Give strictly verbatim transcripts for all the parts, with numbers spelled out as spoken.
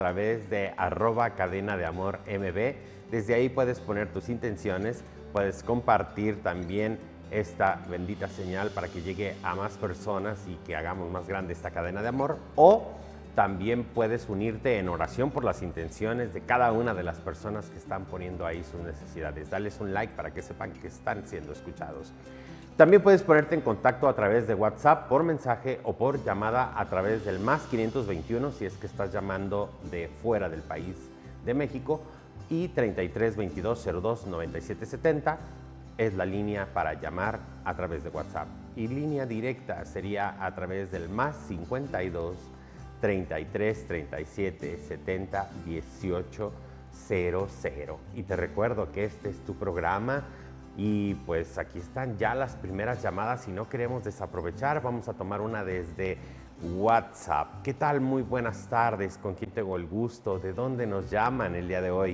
a través de arroba cadena de amor mb. Desde ahí puedes poner tus intenciones, puedes compartir también esta bendita señal para que llegue a más personas y que hagamos más grande esta cadena de amor. O también puedes unirte en oración por las intenciones de cada una de las personas que están poniendo ahí sus necesidades. Dales un like para que sepan que están siendo escuchados. También puedes ponerte en contacto a través de WhatsApp, por mensaje o por llamada a través del más quinientos veintiuno si es que estás llamando de fuera del país de México, y treinta y tres veintidós cero dos noventa y siete setenta es la línea para llamar a través de WhatsApp. Y línea directa sería a través del más cincuenta y dos treinta y tres treinta y siete setenta dieciocho cero cero. Y te recuerdo que este es tu programa. Y pues aquí están ya las primeras llamadas y no queremos desaprovechar. Vamos a tomar una desde WhatsApp. ¿Qué tal? Muy buenas tardes. ¿Con quién tengo el gusto? ¿De dónde nos llaman el día de hoy?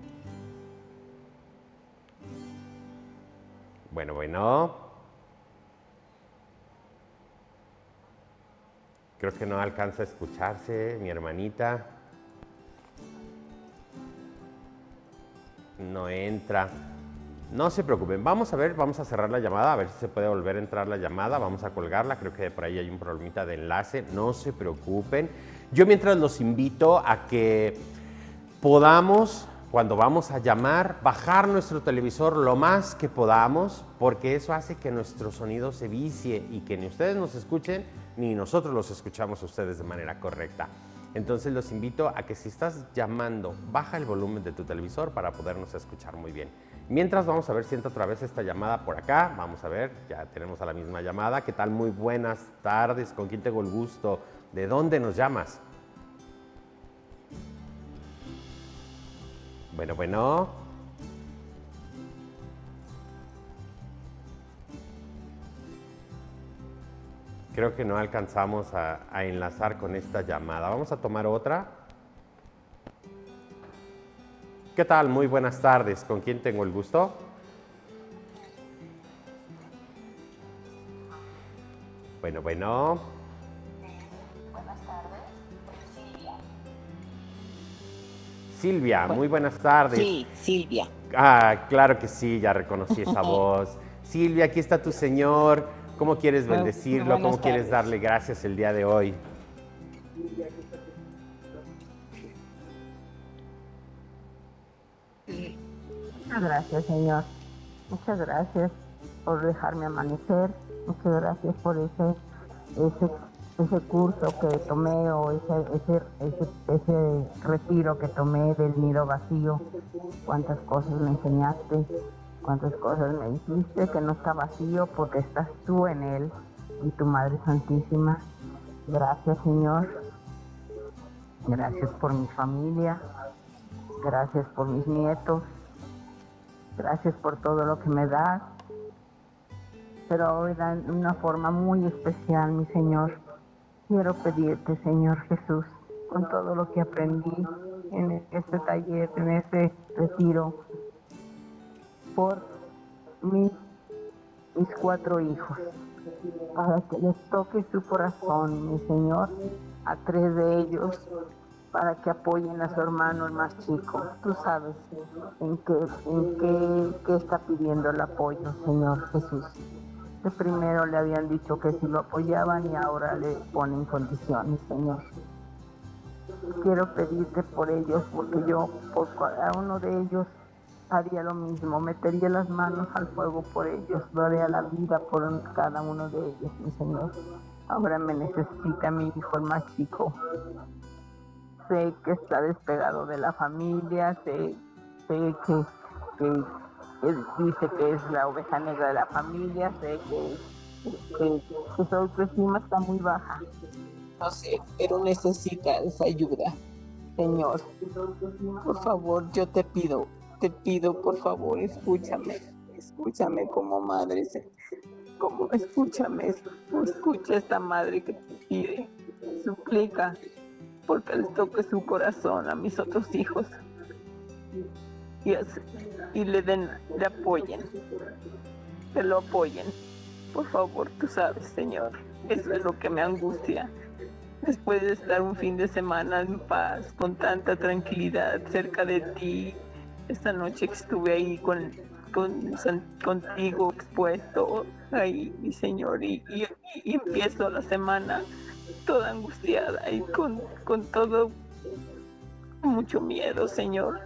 Bueno, bueno. Creo que no alcanza a escucharse, mi hermanita. No entra. No se preocupen, vamos a ver, vamos a cerrar la llamada, a ver si se puede volver a entrar la llamada, vamos a colgarla, creo que por ahí hay un problemita de enlace, no se preocupen. Yo mientras los invito a que podamos, cuando vamos a llamar, bajar nuestro televisor lo más que podamos, porque eso hace que nuestro sonido se vicie y que ni ustedes nos escuchen, ni nosotros los escuchamos a ustedes de manera correcta. Entonces los invito a que si estás llamando, baja el volumen de tu televisor para podernos escuchar muy bien. Mientras vamos a ver si entra otra vez esta llamada por acá. Vamos a ver, ya tenemos a la misma llamada. ¿Qué tal? Muy buenas tardes. ¿Con quién tengo el gusto? ¿De dónde nos llamas? Bueno, bueno. Creo que no alcanzamos a, a enlazar con esta llamada. Vamos a tomar otra. ¿Qué tal? Muy buenas tardes. ¿Con quién tengo el gusto? Bueno, bueno. Buenas tardes, Silvia. Silvia, muy buenas tardes. Sí, Silvia. Ah, claro que sí, ya reconocí esa voz. Silvia, aquí está tu señor. ¿Cómo quieres bendecirlo? Buenas ¿Cómo quieres tardes. darle gracias el día de hoy? Muchas gracias, Señor. Muchas gracias por dejarme amanecer. Muchas gracias por ese, ese, ese curso que tomé o ese, ese, ese, ese retiro que tomé del nido vacío. Cuántas cosas me enseñaste, cuántas cosas me dijiste, que no está vacío porque estás tú en él y tu Madre Santísima. Gracias, Señor. Gracias por mi familia. Gracias por mis nietos. Gracias por todo lo que me das. Pero hoy de una forma muy especial, mi Señor, quiero pedirte, Señor Jesús, con todo lo que aprendí en este taller, en este retiro, por mis, mis cuatro hijos, para que les toque su corazón, mi Señor, a tres de ellos, para que apoyen a su hermano el más chico. Tú sabes en qué, en qué, qué está pidiendo el apoyo, Señor Jesús. Que primero le habían dicho que si lo apoyaban y ahora le ponen condiciones, Señor. Quiero pedirte por ellos, porque yo por cada uno de ellos haría lo mismo, metería las manos al fuego por ellos, daría la vida por cada uno de ellos, mi Señor. Ahora me necesita mi hijo el más chico. Sé que está despegado de la familia, sé, sé que, que, que dice que es la oveja negra de la familia, sé que, que, que su autoestima está muy baja. No sé, pero necesita esa ayuda. Señor, por favor, yo te pido, te pido, por favor, escúchame, escúchame como madre, como escúchame, escucha a esta madre que te pide, suplica, porque les toque su corazón a mis otros hijos y, y le den, le apoyen, que lo apoyen. Por favor, tú sabes, Señor, eso es lo que me angustia. después de estar un fin de semana en paz, con tanta tranquilidad cerca de ti. Esta noche que estuve ahí con, con, contigo expuesto, ahí, mi Señor, y, y, y empiezo la semana toda angustiada y con, con todo, mucho miedo, Señor.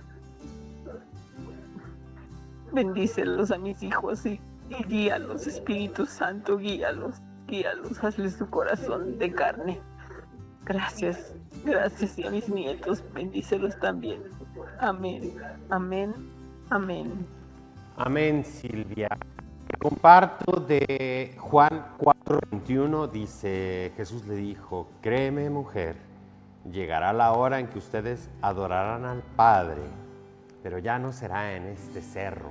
Bendícelos a mis hijos y, y guíalos, Espíritu Santo, guíalos, guíalos, hazle su corazón de carne. Gracias, gracias, y a mis nietos, bendícelos también. Amén, amén, amén. Amén, Silvia. Comparto de Juan cuatro veintiuno, dice, Jesús le dijo, créeme, mujer, llegará la hora en que ustedes adorarán al Padre, pero ya no será en este cerro.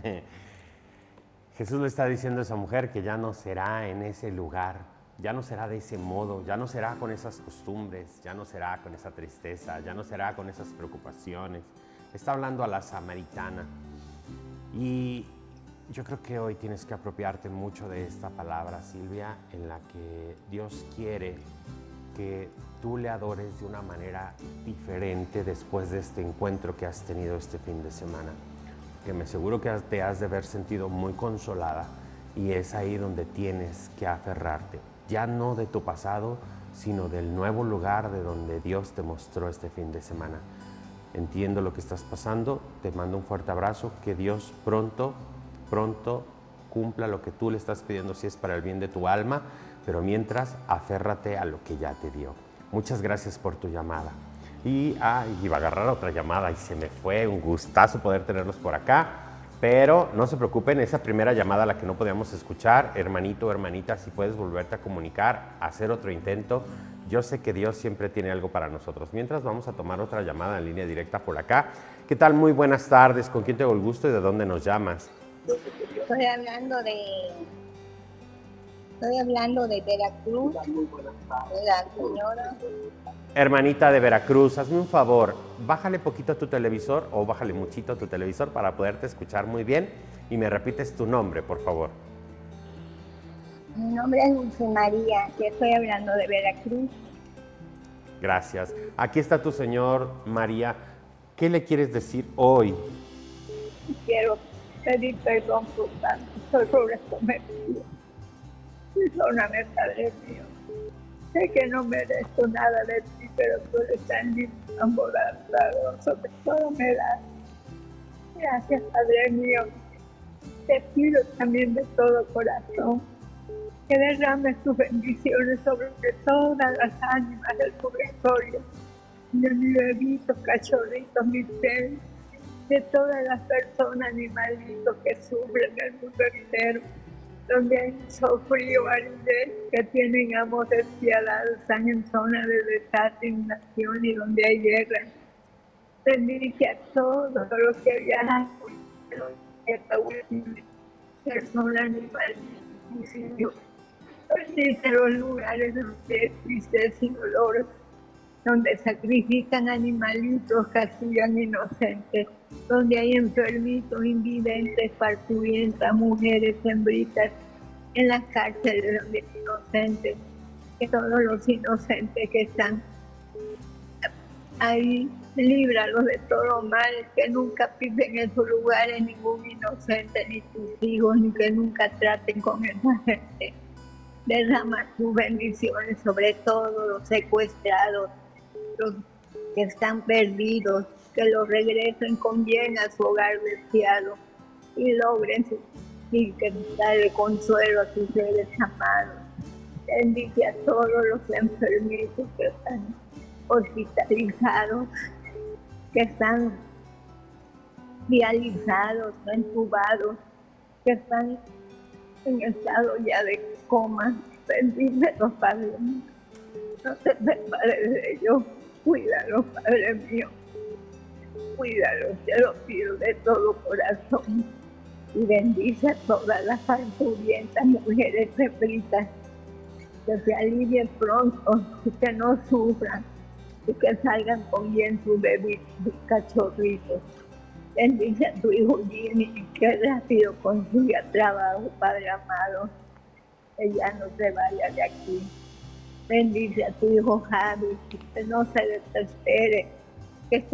Jesús le está diciendo a esa mujer que ya no será en ese lugar, ya no será de ese modo, ya no será con esas costumbres, ya no será con esa tristeza, ya no será con esas preocupaciones. Está hablando a la samaritana. Y yo creo que hoy tienes que apropiarte mucho de esta palabra, Silvia, en la que Dios quiere que tú le adores de una manera diferente después de este encuentro que has tenido este fin de semana. Que me aseguro que te has de haber sentido muy consolada, y es ahí donde tienes que aferrarte, ya no de tu pasado, sino del nuevo lugar de donde Dios te mostró este fin de semana. Entiendo lo que estás pasando, te mando un fuerte abrazo, que Dios pronto, pronto cumpla lo que tú le estás pidiendo, si es para el bien de tu alma, pero mientras, aférrate a lo que ya te dio. Muchas gracias por tu llamada. Y ah, iba a agarrar otra llamada y se me fue, un gustazo poder tenerlos por acá, pero no se preocupen, esa primera llamada a la que no podíamos escuchar, hermanito o hermanita, si puedes volverte a comunicar, hacer otro intento. Yo sé que Dios siempre tiene algo para nosotros. Mientras, vamos a tomar otra llamada en línea directa por acá. ¿Qué tal? Muy buenas tardes. ¿Con quién tengo el gusto y de dónde nos llamas? Estoy hablando de... Estoy hablando de Veracruz, de la señora. Hermanita de Veracruz, hazme un favor, bájale poquito a tu televisor o bájale muchito a tu televisor para poderte escuchar muy bien, y me repites tu nombre, por favor. Mi nombre es Dulce María, y estoy hablando de Veracruz. Gracias. Aquí está tu señor, María. ¿Qué le quieres decir hoy? Quiero pedir perdón por tanto, soy pobre cometido. Perdóname, Padre mío. Sé que no merezco nada de ti, pero tú eres tan lindo, amoroso, sobre todo me das. Gracias, Padre mío. Te pido también de todo corazón que derrames tus bendiciones sobre todas las ánimas del purgatorio, de mis bebitos, cachorritos, mis seres, de todas las personas, animalitos que sufren en el mundo entero, donde hay mucho frío, aridez, que tienen amos despiadados, están en zona de desastre, inundación, y donde hay guerra. Bendice a todos los que viajan, personas, animales, bendice los lugares donde hay tristeza y dolor, donde sacrifican animalitos, castigan inocentes, donde hay enfermitos, invidentes, parturientas, mujeres, hembritas, en las cárceles donde hay inocentes, que todos los inocentes que están ahí, líbralos de todo mal, que nunca pisen en sus lugares ningún inocente, ni tus hijos, ni que nunca traten con esa gente. Derrama tus bendiciones sobre todos los secuestrados, los que están perdidos, que los regresen con bien a su hogar deseado y logren y que darle consuelo a sus seres amados. Bendice a todos los enfermitos que están hospitalizados, que están dializados, entubados, que están en estado ya de coma. Bendícelos, Padre mío. No te separes de ellos. Cuídalos, Padre mío. Cuídalos, te lo pido de todo corazón. Y bendice a todas las parturientas, mujeres hembritas, que se alivien pronto, y que no sufran, y que salgan con bien sus bebitos, sus cachorritos. Bendice a tu hijo Jimmy, que rápido consiga trabajo, Padre amado, que ya no se vaya de aquí. Bendice a tu hijo Javi, que no se desespere,